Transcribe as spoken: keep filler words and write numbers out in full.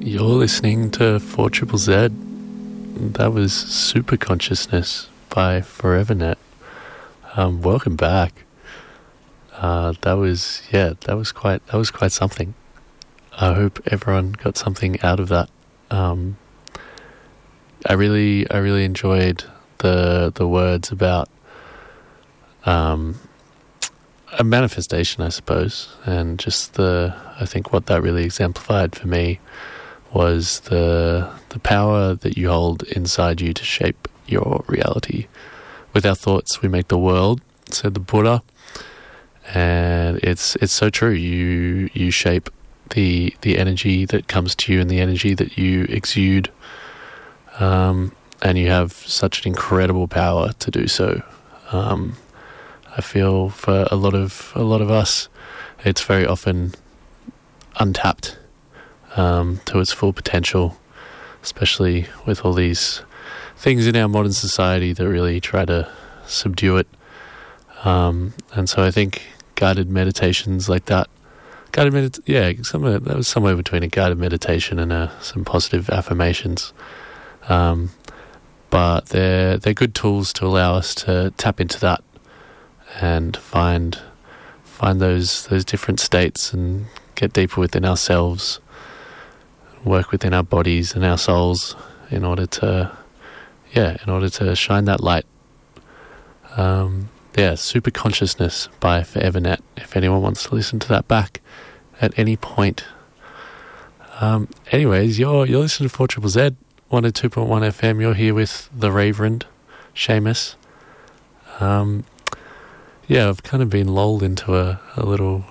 You're listening to four Triple Z. That was Super Consciousness by ForeverNet. Um, welcome back. Uh, that was yeah, that was quite that was quite something. I hope everyone got something out of that. Um, I really I really enjoyed the the words about um, a manifestation, I suppose, and just the I think what that really exemplified for me was the the power that you hold inside you to shape your reality. With our thoughts, we make the world, said the Buddha, and it's it's so true. You you shape the the energy that comes to you and the energy that you exude, um, and you have such an incredible power to do so. Um, I feel for a lot of a lot of us, it's very often untapped um, to its full potential, especially with all these things in our modern society that really try to subdue it. Um, and so I think guided meditations like that, guided medit yeah, somewhere, that was somewhere between a guided meditation and a, some positive affirmations. Um, but they're they're good tools to allow us to tap into that and find find those those different states and get deeper within ourselves, work within our bodies and our souls in order to yeah, in order to shine that light. Um, yeah, Super Consciousness by ForeverNet, if anyone wants to listen to that back at any point. Um, anyways, you're you're listening to four Triple Z, one oh two point one F M. You're here with the Reverend Seamus. Um, yeah, I've kind of been lulled into a, a little